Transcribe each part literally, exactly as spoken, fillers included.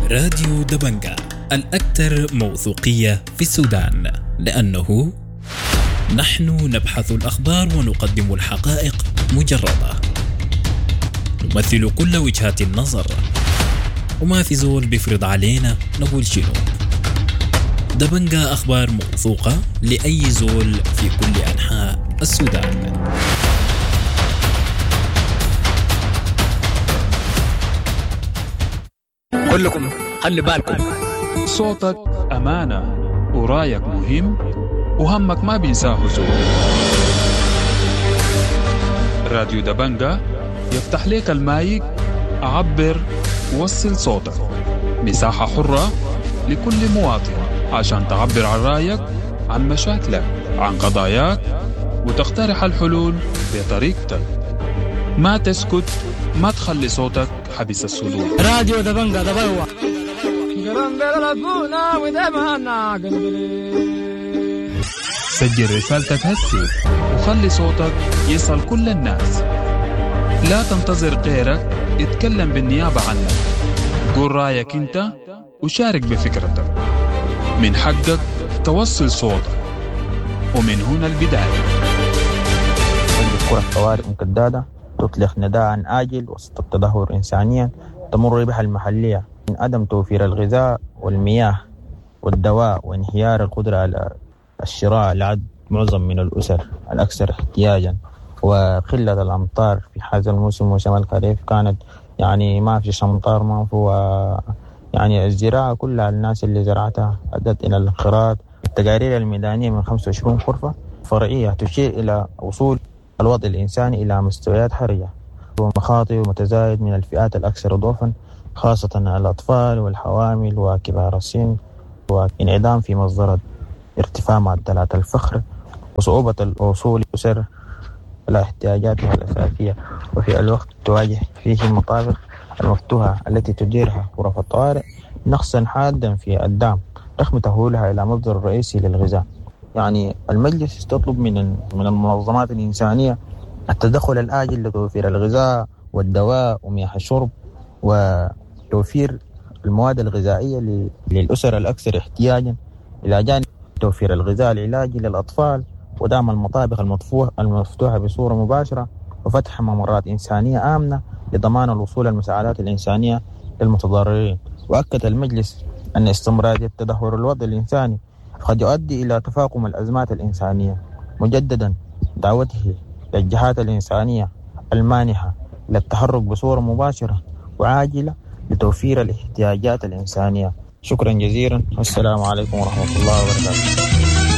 راديو دبنجة الأكثر موثوقية في السودان، لأنه نحن نبحث الأخبار ونقدم الحقائق مجردة، نمثل كل وجهات النظر، وما في زول بيفرض علينا نقول شنو. دبنجة أخبار موثوقة لأي زول في كل أنحاء السودان. كلكم خلي بالكم، صوتك أمانة ورايك مهم وهمك ما بينساه زول. راديو دبنجة يفتح لك المايك، عبر ووصل صوتك، مساحة حرة لكل مواطن عشان تعبر عن رايك، عن مشاكلك، عن قضاياك، وتقترح الحلول بطريقتك. ما تسكت، ما تخلي صوتك حبس الصدور. راديو دبنجة دبوا سجل رسالتك هسي وخلي صوتك يصل كل الناس. لا تنتظر غيرك يتكلم بالنيابة عنك. قول رأيك انت وشارك بفكرتك. من حقك توصل صوتك، ومن هنا البداية. الكرة الطوارئ مكدادة تطلق نداء آجل وسط التدهور إنسانيا تمر بها المحلية من عدم توفير الغذاء والمياه والدواء وانهيار القدرة على الشراء لعد معظم من الأسر الأكثر احتياجا، وقلة الأمطار في هذا الموسم موسم الخريف كانت يعني ما في أمطار، ما في يعني الزراعة كلها الناس اللي زرعتها أدت إلى الانقراض. التقارير الميدانية من خمسة وعشرين غرفة فرعية تشير إلى وصول الوضع الإنساني إلى مستويات حرجة ومخاطر متزايد من الفئات الأكثر ضعفا، خاصة الأطفال والحوامل وكبار السن، وانعدام في مصدر ارتفاع معدلات الفقر وصعوبة الوصول لأسر إلى احتياجاتها الأساسية، وفي الوقت تواجه فيه المطابق المفتوحة التي تديرها غرف الطوارئ نقصا حادا في الدعم رغم تحويلها إلى مصدر رئيسي للغذاء. يعني المجلس تطلب من من المنظمات الإنسانية التدخل الآجل لتوفير الغذاء والدواء ومياه الشرب وتوفير المواد الغذائية للأسر الأكثر احتياجا، إلى جانب توفير الغذاء العلاجي للأطفال ودعم المطابخ المفتوحة بصورة مباشرة وفتح ممرات إنسانية آمنة لضمان الوصول المساعدات الإنسانية للمتضررين. وأكد المجلس أن استمرارية تدهور الوضع الإنساني قد يؤدي إلى تفاقم الأزمات الإنسانية، مجددا دعوته للجهات الإنسانية المانحة للتحرك بصورة مباشرة وعاجلة لتوفير الاحتياجات الإنسانية. شكرا جزيلا، والسلام عليكم ورحمة الله وبركاته.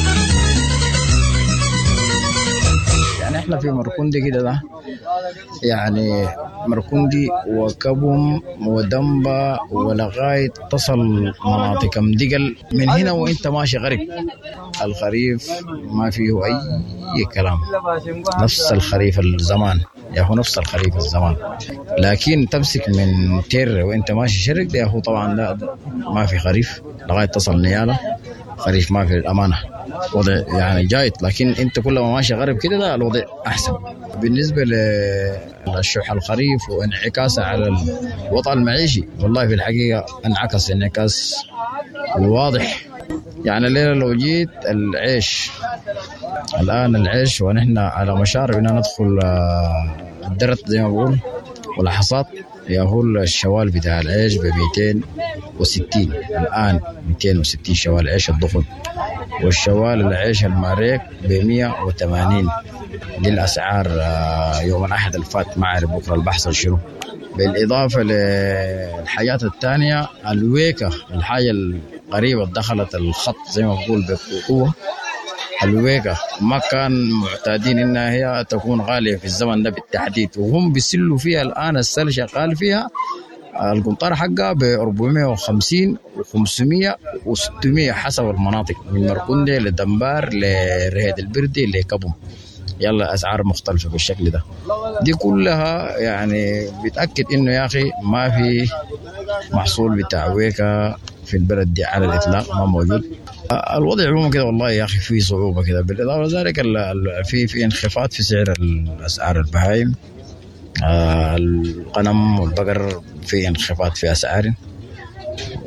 يعني احنا في مركندي كده ده، يعني مركندي وكبم ودنبا ولغاية تصل مناطق مدقل. من هنا وانت ماشي غريب الخريف ما فيه اي كلام، نفس الخريف الزمان يا هو نفس الخريف الزمان. لكن تمسك من تير وانت ماشي شرق ده يا هو طبعا لا ما في خريف لغاية تصل نيالة خريف، ما في الأمانة وضع يعني جايت. لكن انت كل ما ماشي غرب كده ده الوضع احسن. بالنسبه للشح الخريف وانعكاسه على الوضع المعيشي، والله في الحقيقه انعكس انعكاس واضح. يعني الليله لو جيت العيش الان العيش ونحن على مشارف ان ندخل الدرت زي ما بقول والحصاد، يهول الشوال بتاع العيش ب مئتين وستين الآن، مئتين وستين شوال عيش الضخم، والشوال العيش الماريك ب مئة وثمانين. دي الأسعار يوم الأحد الفات، ما أعرف بكرة البحث شنو. بالإضافة للحاجات الثانية الويكة، الحاجة القريبة دخلت الخط زي ما بقول بقوة. الويكة ما كان معتادين إنها هي تكون غالية في الزمن ده بالتحديد، وهم بيسلوا فيها الآن. السل شغال فيها القنطار حقها ب أربعمئة وخمسين وخمسمئة وستمئة حسب المناطق، من مركندي لدنبار لرهيد البردي لكبم. يلا أسعار مختلفة بالشكل ده. دي كلها يعني بتأكد إنه يا أخي ما في محصول بتاع ويكا في البلد دي على الإطلاق، ما موجود. الوضع عموما كده والله يا أخي فيه صعوبة كده. بالإضافة لذلك في في انخفاض في سعر الأسعار البهائم، الغنم والبقر في انخفاض في أسعار،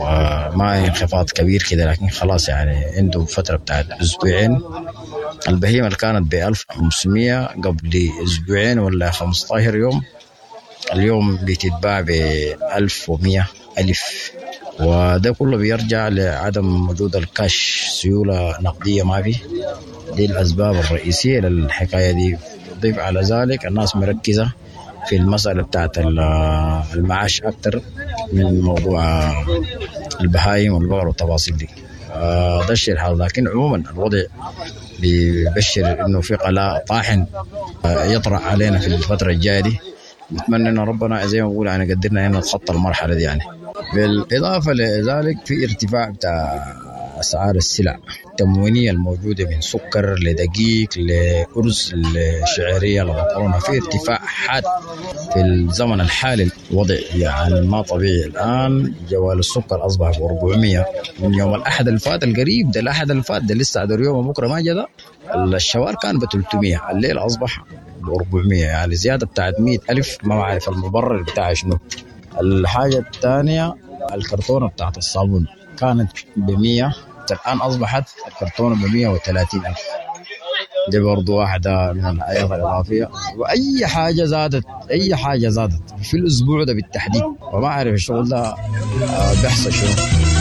وما انخفاض كبير كده، لكن خلاص يعني عنده فترة بتاعت أسبوعين. البهيمة اللي كانت ب ألف وخمسمية قبل أسبوعين ولا خمسة عشر يوم، اليوم بتتباع ب ألف ومية ألف، وده كله بيرجع لعدم وجود الكاش، سيولة نقدية ما في. دي الأسباب الرئيسية للحكاية دي. ضيف على ذلك الناس مركزة في المسألة بتاعت المعاش أكتر من موضوع البهايم والبقر والتفاصيل دي. ده الشيء الحال. لكن عموما الوضع بيبشر إنه في قلاء طاحن يطرأ علينا في الفترة الجاية دي. نتمنى إن ربنا زي ما بقول يعني قدرنا إن نتخطى المرحلة دي يعني. بالإضافة لذلك في ارتفاع بتاع أسعار السلع التموينية الموجودة من سكر لدقيق لأرز لشعيرية لمكرونة، في ارتفاع حاد في الزمن الحالي. الوضع يعني ما طبيعي. الآن جوال السكر أصبح ب أربعمية من يوم الأحد الفات القريب ده. الأحد الفات ده لسه عدو يوم بكرة ما جدا. الشوار كان ب ثلاثمية، الليل أصبح ب أربعمية، يعني زيادة بتاعت مئة ألف. ما بعرف المبرر بتاعه شنو. الحاجة الثانية الكرتونة بتاعت الصابون كانت بمية، الآن أصبحت الكرتونة بمية وثلاثين ألف. دي برضو واحدة من الآيات الإضافية. وأي حاجة زادت، أي حاجة زادت في الأسبوع ده بالتحديد، وما أعرف الشغل ده بيحصل شنو.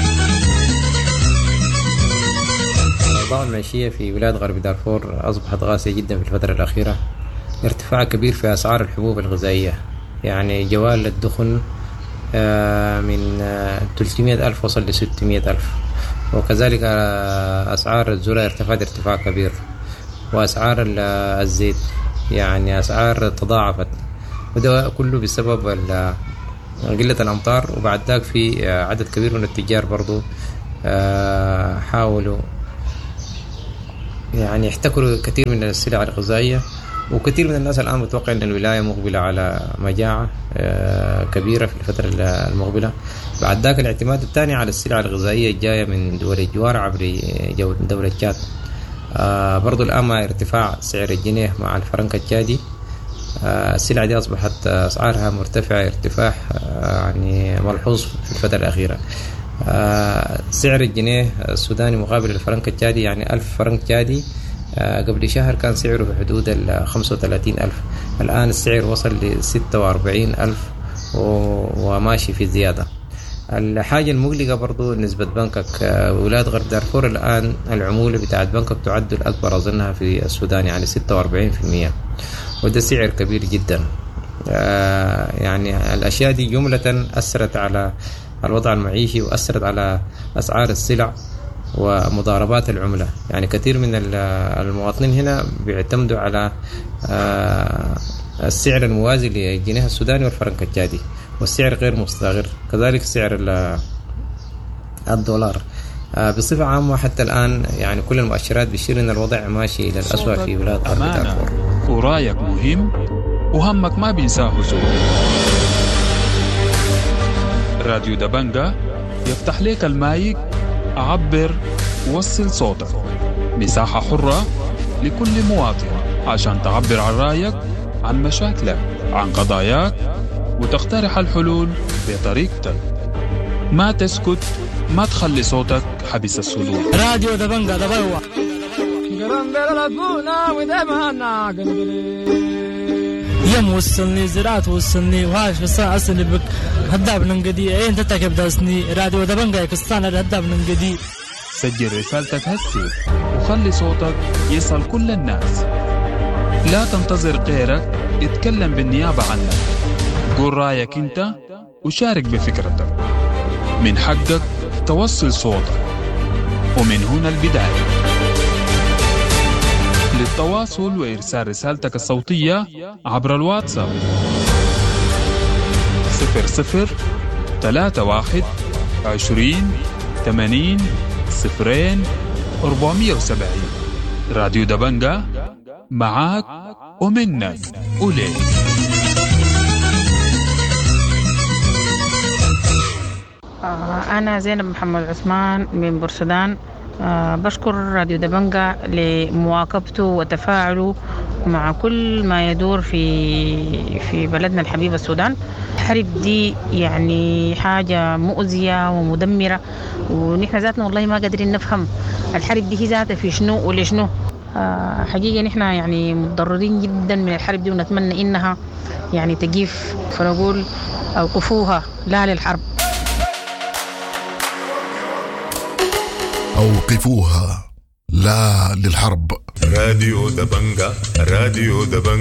الأوضاع المعيشية في ولاية غرب دارفور أصبحت قاسية جدا في الفترة الأخيرة. ارتفاع كبير في أسعار الحبوب الغذائية، يعني جوال الدخن من ثلاثمية ألف وصل ل ستمية ألف، وكذلك أسعار الذرة ارتفعت ارتفاع كبير، وأسعار الزيت يعني أسعار تضاعفت، وده كله بسبب قلة الأمطار. وبعد ذلك في عدد كبير من التجار برضو حاولوا يعني يحتكروا كثير من السلع الغذائية، وكثير من الناس الآن متوقع أن الولاية مقبلة على مجاعة كبيرة في الفترة المقبلة. بعد ذلك الاعتماد الثاني على السلع الغذائية الجاية من دول الجوار عبر دولة تشاد. برضو الآن مع ارتفاع سعر الجنيه مع الفرنك التشادي، السلع دي أصبحت أسعارها مرتفعة ارتفاع يعني ملحوظ في الفترة الأخيرة. سعر الجنيه السوداني مقابل الفرنك التشادي يعني ألف فرنك تشادي قبل شهر كان سعره في حدود ال خمسة وثلاثين ألف، الآن السعر وصل ل ستة وأربعين ألف وماشي في زيادة. الحاجة المقلقة برضو نسبة بنكك. ولاية غرب دارفور الآن العمولة بتاعت بنكك تعد الأكبر أظنها في السودان يعني ستة وأربعين بالمئة، وده سعر كبير جدا. يعني الأشياء دي جملة أثرت على الوضع المعيشي وأثرت على أسعار السلع ومضاربات العملة. يعني كثير من المواطنين هنا بيعتمدوا على السعر الموازي للجنيه السوداني والفرنك التشادي، والسعر غير مستقر، كذلك سعر الدولار. بصفة عامة حتى الآن يعني كل المؤشرات بتشير أن الوضع ماشي إلى الأسوأ في ولاية غرب دارفور. ورأيك مهم وهمك ما بينساه زول. راديو دبنجة يفتح لك المايك، عبر وصل صوتك. مساحة حرة لكل مواطن عشان تعبر عن رأيك، عن مشاكلك، عن قضاياك، وتقترح الحلول بطريقتك. ما تسكت، ما تخلي صوتك حبس الصدور. راديو دبنجة دبوا يم وصلني زراعت وصلني وهاش قصة أصلي بك هداب ننقدي أين تتكب داسني. راديو دبنجة يكستان هداب ننقدي. سجل رسالتك هسي وخلي صوتك يصل كل الناس. لا تنتظر غيرك اتكلم بالنيابة عنك. قول رأيك انت وشارك بفكرتك. من حقك توصل صوتك، ومن هنا البداية. للتواصل وإرسال رسالتك الصوتية عبر الواتساب صفر صفر ثلاثة واحد عشرين ثمانين صفرين أربعمية وسبعين. راديو دبنجة معاك ومنك وليك. أنا زينب محمد عثمان من بورسودان. أه بشكر راديو دبنجة لمواكبته وتفاعله مع كل ما يدور في في بلدنا الحبيب السودان. الحرب دي يعني حاجة مؤذية ومدمرة، ونحن ذاتنا والله ما قادرين نفهم الحرب دي هي ذاتها في شنو ولا شنو. آه حقيقة نحن يعني متضررين جدا من الحرب دي، ونتمنى إنها يعني تجيف، فنقول أوقفوها لا للحرب. أوقفوها لا للحرب. راديو دبنجة، راديو دبنجة.